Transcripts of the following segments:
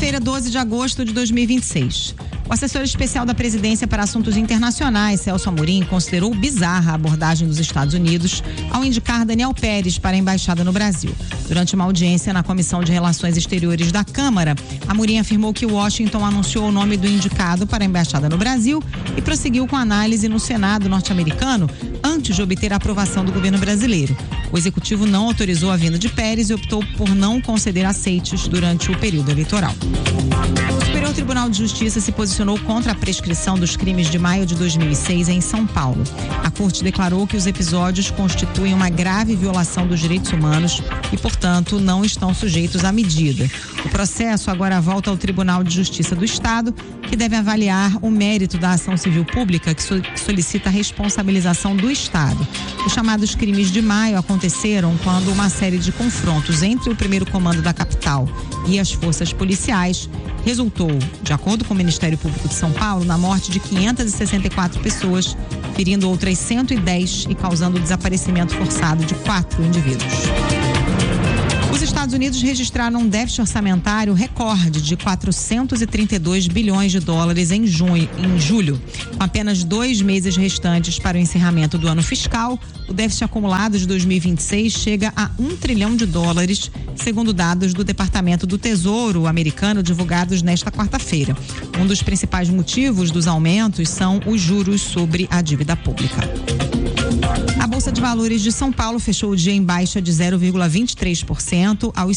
Quarta-feira, 12 de agosto de 2026. O assessor especial da Presidência para Assuntos Internacionais, Celso Amorim, considerou bizarra a abordagem dos Estados Unidos ao indicar Daniel Pérez para a embaixada no Brasil. Durante uma audiência na Comissão de Relações Exteriores da Câmara, Amorim afirmou que Washington anunciou o nome do indicado para a embaixada no Brasil e prosseguiu com a análise no Senado norte-americano antes de obter a aprovação do governo brasileiro. O executivo não autorizou a vinda de Pérez e optou por não conceder aceites durante o período eleitoral. O Superior Tribunal de Justiça se posicionou contra a prescrição dos crimes de maio de 2006 em São Paulo. A Corte declarou que os episódios constituem uma grave violação dos direitos humanos e, portanto, não estão sujeitos à medida. O processo agora volta ao Tribunal de Justiça do Estado, que deve avaliar o mérito da ação civil pública que solicita a responsabilização do Estado. Os chamados crimes de maio aconteceram quando uma série de confrontos entre o primeiro comando da capital e as forças policiais resultou, de acordo com o Ministério Público de São Paulo, na morte de 564 pessoas, ferindo outras 110 e causando o desaparecimento forçado de 4 indivíduos. Os Estados Unidos registraram um déficit orçamentário recorde de 432 bilhões de dólares em julho. Com apenas 2 meses restantes para o encerramento do ano fiscal, o déficit acumulado de 2026 chega a $1 trilhão, segundo dados do Departamento do Tesouro americano divulgados nesta quarta-feira. Um dos principais motivos dos aumentos são os juros sobre a dívida pública. A Bolsa de Valores de São Paulo fechou o dia em baixa de 0,23% aos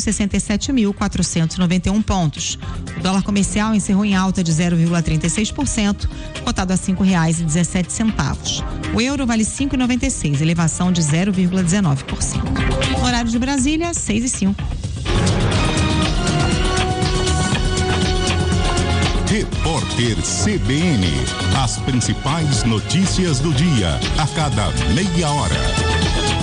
167.491 pontos. O dólar comercial encerrou em alta de 0,36%, cotado a R$ 5,17. O euro vale 5,96, elevação de 0,19%. No horário de Brasília, 6h05. Repórter CBN. As principais notícias do dia, a cada meia hora.